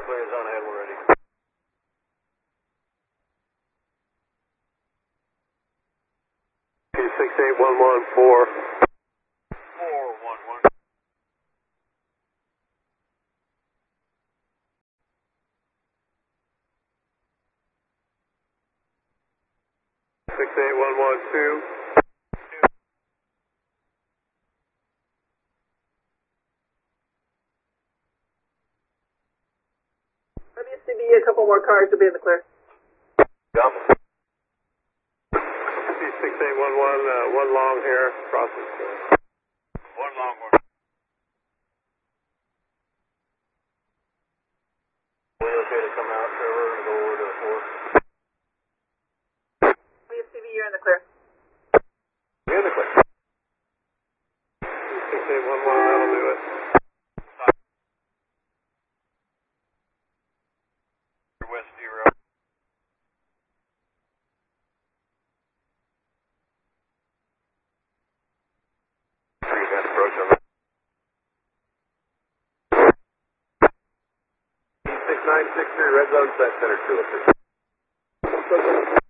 clear is on ahead, we're ready. P68114. 411. Six eight one one two. WCB, a couple more cars to be in the clear. Yep. P6811, one long here, crossing. One long one. We okay to come out, Trevor, and go over to the 4? WCB, you're in the clear. You're in the clear. P6811, that'll do it. West 0. You got approach on that. P6963, red zone set, center 206.